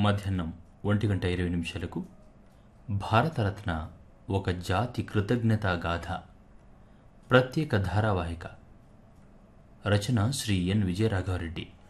మధ్యాహ్నం 1:20 భారతరత్న ఒక జాతి కృతజ్ఞతా గాథ ప్రత్యేక ధారావాహిక రచన శ్రీ ఎన్ విజయరాఘవరెడ్డి.